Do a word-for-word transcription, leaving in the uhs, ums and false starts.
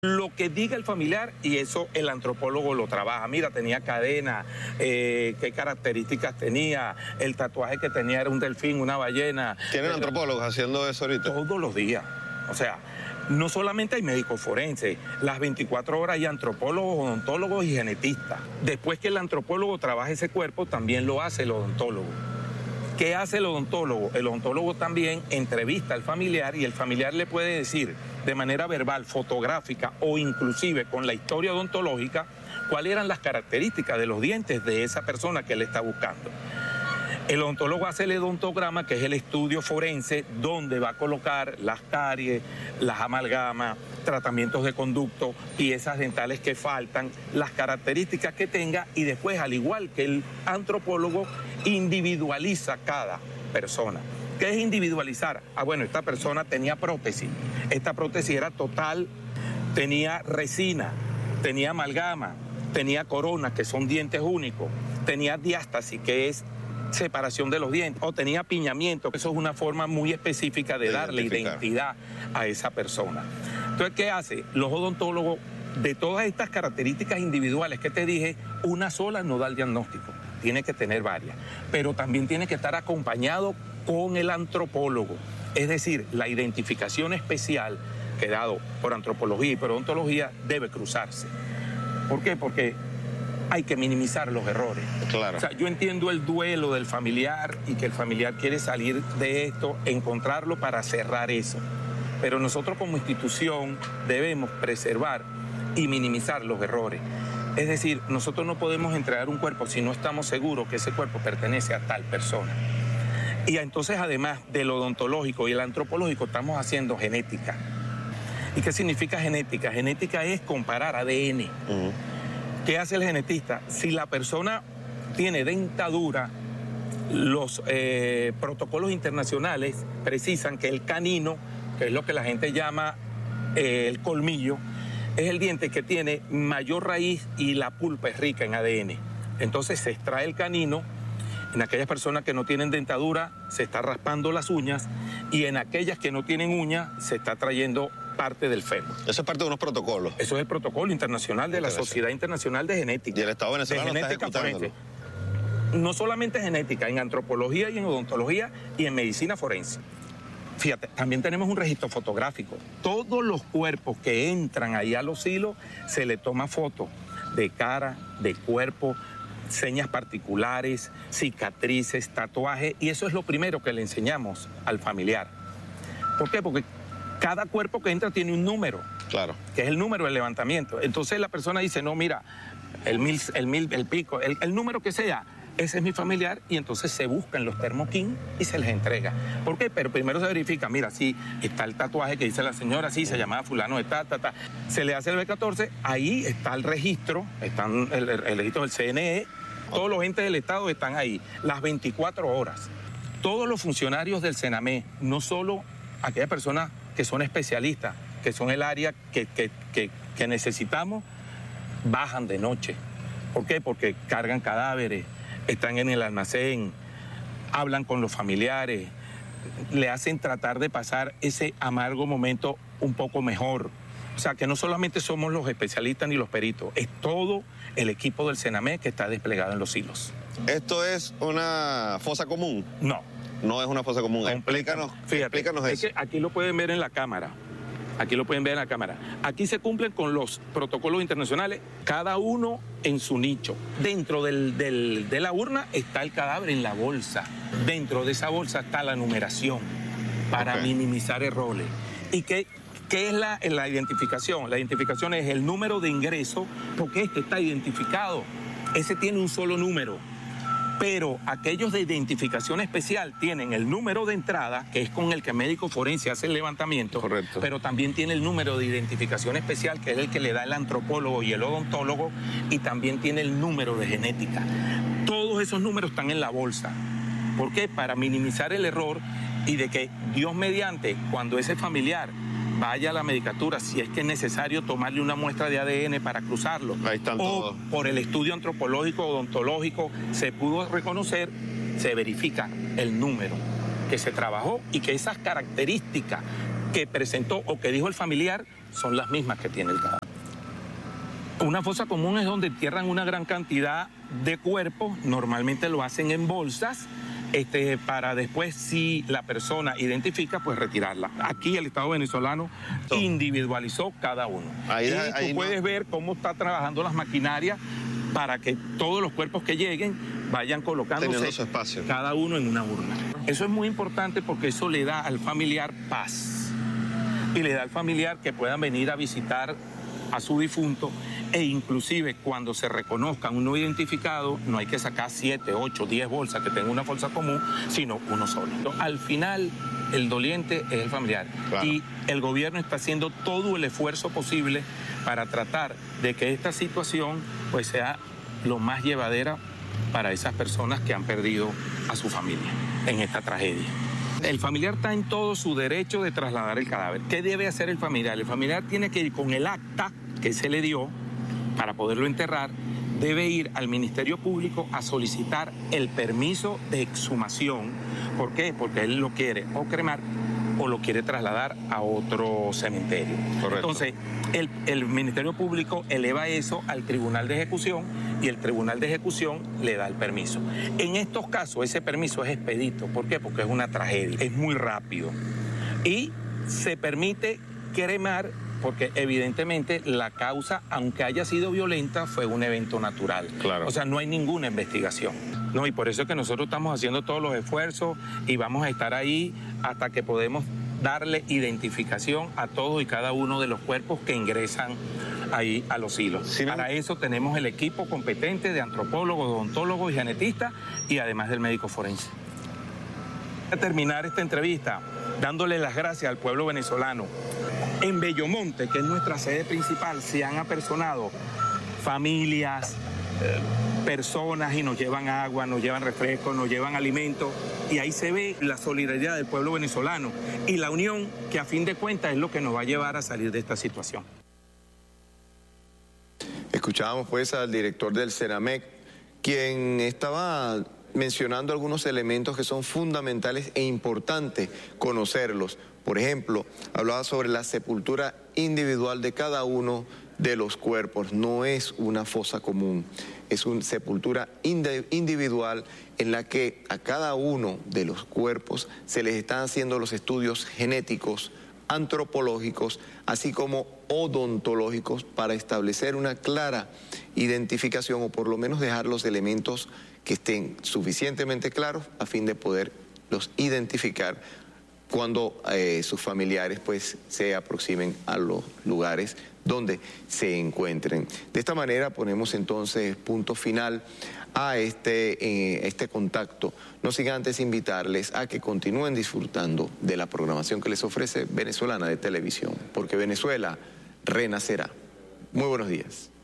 Lo que diga el familiar, y eso el antropólogo lo trabaja. Mira, tenía cadena, eh, qué características tenía, el tatuaje que tenía era un delfín, una ballena. ¿Tienen antropólogos haciendo eso ahorita? Todos los días. O sea, no solamente hay médicos forenses, las veinticuatro horas hay antropólogos, odontólogos y genetistas. Después que el antropólogo trabaja ese cuerpo, también lo hace el odontólogo. ¿Qué hace el odontólogo? El odontólogo también entrevista al familiar y el familiar le puede decir de manera verbal, fotográfica o inclusive con la historia odontológica cuáles eran las características de los dientes de esa persona que él está buscando. El odontólogo hace el odontograma, que es el estudio forense donde va a colocar las caries, las amalgamas, tratamientos de conducto, piezas dentales que faltan, las características que tenga, y después, al igual que el antropólogo, individualiza cada persona. ¿Qué es individualizar? Ah, bueno, esta persona tenía prótesis, esta prótesis era total, tenía resina, tenía amalgama, tenía corona, que son dientes únicos, tenía diástasis, que es separación de los dientes, o tenía apiñamiento, que eso es una forma muy específica de, de darle identidad a esa persona. Entonces, ¿qué hace? Los odontólogos, de todas estas características individuales que te dije, una sola no da el diagnóstico, tiene que tener varias, pero también tiene que estar acompañado con el antropólogo, es decir, la identificación especial que dado por antropología y por odontología debe cruzarse. ¿Por qué? Porque hay que minimizar los errores. Claro. O sea, yo entiendo el duelo del familiar y que el familiar quiere salir de esto, encontrarlo para cerrar eso. Pero nosotros como institución debemos preservar y minimizar los errores. Es decir, nosotros no podemos entregar un cuerpo si no estamos seguros que ese cuerpo pertenece a tal persona. Y entonces, además de lo odontológico y el antropológico, estamos haciendo genética. ¿Y qué significa genética? Genética es comparar A D N. Uh-huh. ¿Qué hace el genetista? Si la persona tiene dentadura, los eh, protocolos internacionales precisan que el canino, que es lo que la gente llama eh, el colmillo, es el diente que tiene mayor raíz y la pulpa es rica en A D N. Entonces se extrae el canino. En aquellas personas que no tienen dentadura se está raspando las uñas, y en aquellas que no tienen uñas se está trayendo parte del fémur. Eso es parte de unos protocolos. Eso es el protocolo internacional de la Sociedad Internacional de Genética. Y el Estado venezolano está ejecutándolo. No solamente genética, en antropología y en odontología y en medicina forense. Fíjate, también tenemos un registro fotográfico. Todos los cuerpos que entran ahí a los hilos se le toma foto de cara, de cuerpo, señas particulares, cicatrices, tatuajes, y eso es lo primero que le enseñamos al familiar. ¿Por qué? Porque cada cuerpo que entra tiene un número, claro, que es el número del levantamiento. Entonces la persona dice, no, mira, el mil, el mil, el pico, el, el número que sea, ese es mi familiar, y entonces se buscan los termoquín y se les entrega. ¿Por qué? Pero primero se verifica, mira, sí, está el tatuaje que dice la señora, sí, se llamaba fulano de ta, ta, ta. Se le hace el B catorce, ahí está el registro, están el, el, el registro del C N E, todos los entes del Estado están ahí, las veinticuatro horas. Todos los funcionarios del CENAME, no solo aquellas personas que son especialistas, que son el área que, que, que, que necesitamos, bajan de noche. ¿Por qué? Porque cargan cadáveres, están en el almacén, hablan con los familiares, le hacen tratar de pasar ese amargo momento un poco mejor. O sea, que no solamente somos los especialistas ni los peritos, es todo el equipo del CENAME que está desplegado en los hilos. ¿Esto es una fosa común? No. No es una fosa común. Explícanos, Fíjate, explícanos es eso. que aquí lo pueden ver en la cámara. Aquí lo pueden ver en la cámara. Aquí se cumplen con los protocolos internacionales, cada uno en su nicho. Dentro del, del, de la urna está el cadáver en la bolsa. Dentro de esa bolsa está la numeración para okay. minimizar errores. ¿Y qué, qué es la, la identificación? La identificación es el número de ingreso, porque este está identificado. Ese tiene un solo número. Pero aquellos de identificación especial tienen el número de entrada, que es con el que el médico forense hace el levantamiento. Correcto. Pero también tiene el número de identificación especial, que es el que le da el antropólogo y el odontólogo, y también tiene el número de genética. Todos esos números están en la bolsa. ¿Por qué? Para minimizar el error y de que Dios mediante, cuando ese familiar vaya a la medicatura, si es que es necesario tomarle una muestra de A D N para cruzarlo. Ahí están o todos. Por el estudio antropológico, odontológico, se pudo reconocer, se verifica el número que se trabajó y que esas características que presentó o que dijo el familiar son las mismas que tiene el cadáver. Una fosa común es donde entierran una gran cantidad de cuerpos, normalmente lo hacen en bolsas, este, para después, si la persona identifica, pues retirarla. Aquí el Estado venezolano individualizó cada uno. Ahí, y ahí tú puedes no... ver cómo está trabajando las maquinarias para que todos los cuerpos que lleguen vayan colocándose su espacio, cada uno en una urna. Eso es muy importante porque eso le da al familiar paz y le da al familiar que puedan venir a visitar a su difunto, e inclusive cuando se reconozca un no identificado, no hay que sacar siete, ocho, diez bolsas que tenga una fosa común, sino uno solo. Al final, el doliente es el familiar. Claro. Y el gobierno está haciendo todo el esfuerzo posible para tratar de que esta situación pues sea lo más llevadera para esas personas que han perdido a su familia en esta tragedia. El familiar está en todo su derecho de trasladar el cadáver. ¿Qué debe hacer el familiar? El familiar tiene que ir con el acta que se le dio para poderlo enterrar, debe ir al Ministerio Público a solicitar el permiso de exhumación. ¿Por qué? Porque él lo quiere o cremar o lo quiere trasladar a otro cementerio. Correcto. Entonces, el, el Ministerio Público eleva eso al Tribunal de Ejecución y el Tribunal de Ejecución le da el permiso. En estos casos, ese permiso es expedito. ¿Por qué? Porque es una tragedia, es muy rápido. Y se permite cremar porque evidentemente la causa, aunque haya sido violenta, fue un evento natural. Claro. O sea, no hay ninguna investigación. No, y por eso es que nosotros estamos haciendo todos los esfuerzos y vamos a estar ahí hasta que podemos darle identificación a todos y cada uno de los cuerpos que ingresan ahí a los hilos. Sí, Para no... eso tenemos el equipo competente de antropólogos, odontólogos y genetistas y además del médico forense. Voy a terminar esta entrevista dándole las gracias al pueblo venezolano. En Bellomonte, que es nuestra sede principal, se han apersonado familias, eh, personas y nos llevan agua, nos llevan refrescos, nos llevan alimentos. Y ahí se ve la solidaridad del pueblo venezolano y la unión que a fin de cuentas es lo que nos va a llevar a salir de esta situación. Escuchábamos pues al director del CENAMEC, quien estaba mencionando algunos elementos que son fundamentales e importantes conocerlos. Por ejemplo, hablaba sobre la sepultura individual de cada uno de los cuerpos. No es una fosa común, es una sepultura individual en la que a cada uno de los cuerpos se les están haciendo los estudios genéticos, antropológicos, así como odontológicos para establecer una clara identificación o por lo menos dejar los elementos que estén suficientemente claros a fin de poderlos identificar cuando eh, sus familiares pues se aproximen a los lugares donde se encuentren. De esta manera ponemos entonces punto final a este, eh, este contacto. No sin antes invitarles a que continúen disfrutando de la programación que les ofrece Venezolana de Televisión, porque Venezuela renacerá. Muy buenos días.